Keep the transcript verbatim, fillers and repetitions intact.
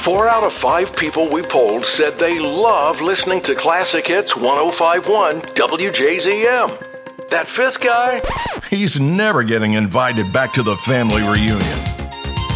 Four out of five people we polled said they love listening to Classic Hits ten fifty-one W J Z M. That fifth guy, he's never getting invited back to the family reunion.